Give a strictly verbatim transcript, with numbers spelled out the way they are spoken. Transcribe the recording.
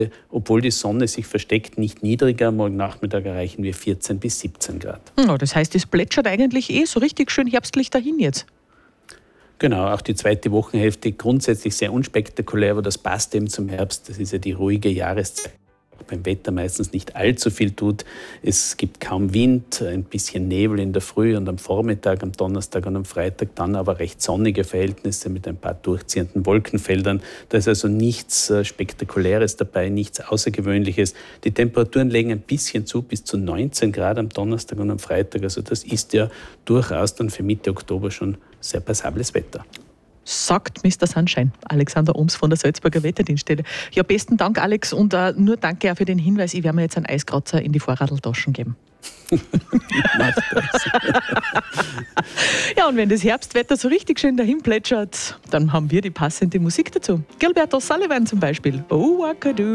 obwohl die Sonne sich versteckt, nicht niedriger. Morgen Nachmittag erreichen wir vierzehn bis siebzehn Grad. Ja, das heißt, es plätschert eigentlich eh so richtig schön herbstlich dahin jetzt. Genau, auch die zweite Wochenhälfte grundsätzlich sehr unspektakulär, aber das passt eben zum Herbst. Das ist ja die ruhige Jahreszeit. Beim Wetter meistens nicht allzu viel tut. Es gibt kaum Wind, ein bisschen Nebel in der Früh und am Vormittag, am Donnerstag und am Freitag, dann aber recht sonnige Verhältnisse mit ein paar durchziehenden Wolkenfeldern. Da ist also nichts Spektakuläres dabei, nichts Außergewöhnliches. Die Temperaturen legen ein bisschen zu, bis zu neunzehn Grad am Donnerstag und am Freitag. Also das ist ja durchaus dann für Mitte Oktober schon sehr passables Wetter. Sagt Mister Sunshine, Alexander Ohms von der Salzburger Wetterdienststelle. Ja, besten Dank, Alex, und uh, nur danke auch für den Hinweis. Ich werde mir jetzt einen Eiskratzer in die Vorradeltaschen geben. Ja, und wenn das Herbstwetter so richtig schön dahin plätschert, dann haben wir die passende Musik dazu. Gilberto Sullivan zum Beispiel. Oh, Wakadu.